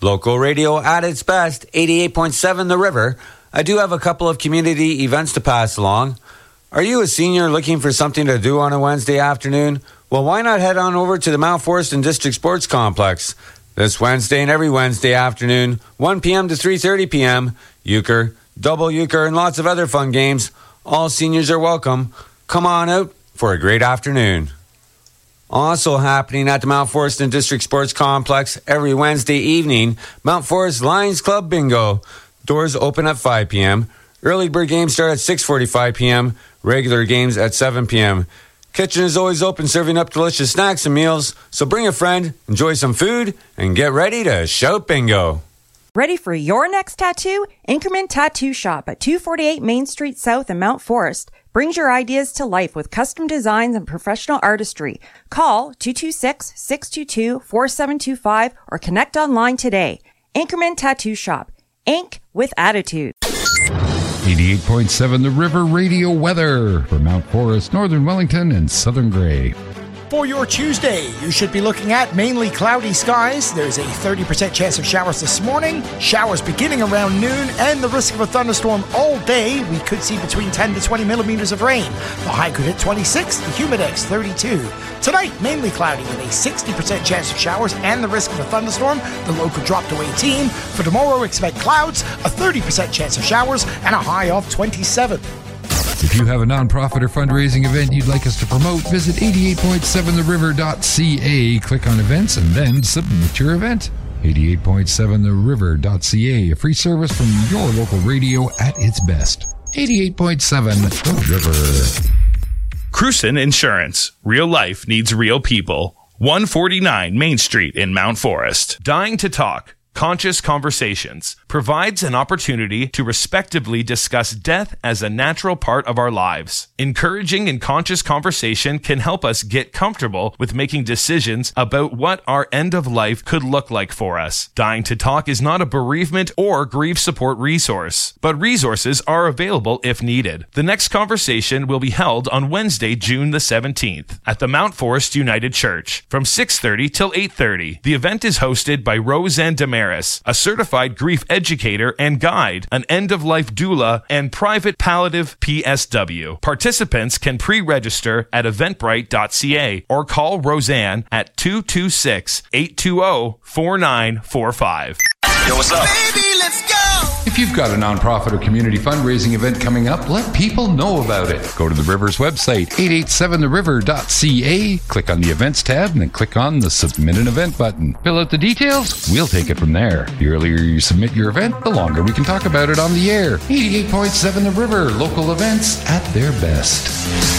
Local radio at its best, 88.7 The River. I do have a couple of community events to pass along. Are you a senior looking for something to do on a Wednesday afternoon? Well, why not head on over to the Mount Forest and District Sports Complex? This Wednesday and every Wednesday afternoon, 1 p.m. to 3:30 p.m., euchre, double euchre, and lots of other fun games. All seniors are welcome. Come on out for a great afternoon. Also happening at the Mount Forest and District Sports Complex every Wednesday evening, Mount Forest Lions Club Bingo. Doors open at 5 p.m. Early bird games start at 6:45 p.m. Regular games at 7 p.m. Kitchen is always open, serving up delicious snacks and meals. So bring a friend, enjoy some food, and get ready to shout bingo. Ready for your next tattoo? Inkerman Tattoo Shop at 248 Main Street South in Mount Forest brings your ideas to life with custom designs and professional artistry. Call 226-622-4725 or connect online today. Inkerman Tattoo Shop. Ink with attitude. 88.7 The River Radio weather for Mount Forest, Northern Wellington, and Southern Grey. For your Tuesday, you should be looking at mainly cloudy skies. There's a 30% chance of showers this morning. Showers beginning around noon and the risk of a thunderstorm all day. We could see between 10 to 20 millimeters of rain. The high could hit 26, the humidex 32. Tonight, mainly cloudy with a 60% chance of showers and the risk of a thunderstorm. The low could drop to 18. For tomorrow, expect clouds, a 30% chance of showers, and a high of 27. If you have a nonprofit or fundraising event you'd like us to promote, visit 88.7theriver.ca, click on events, and then submit your event. 88.7theriver.ca, a free service from your local radio at its best. 88.7 The River. Cruson Insurance. Real life needs real people. 149 Main Street in Mount Forest. Dying to Talk. Conscious Conversations provides an opportunity to respectively discuss death as a natural part of our lives. Encouraging and conscious conversation can help us get comfortable with making decisions about what our end of life could look like for us. Dying to Talk is not a bereavement or grief support resource, but resources are available if needed. The next conversation will be held on Wednesday, June the 17th at the Mount Forest United Church from 6:30 till 8:30. The event is hosted by Roseanne Damaris, a certified grief educator and guide, an end-of-life doula, and private palliative PSW. Participants can pre-register at eventbrite.ca or call Roseanne at 226-820-4945. Yo, what's up? Baby, let's go! If you've got a nonprofit or community fundraising event coming up, let people know about it. Go to the River's website, 887theriver.ca, click on the Events tab, and then click on the Submit an Event button. Fill out the details, we'll take it from there. The earlier you submit your event, the longer we can talk about it on the air. 88.7 The River, local events at their best.